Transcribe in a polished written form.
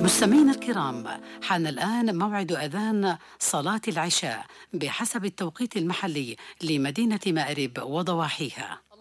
مستمعينا الكرام، حان الآن موعد أذان صلاة العشاء بحسب التوقيت المحلي لمدينة مأرب وضواحيها.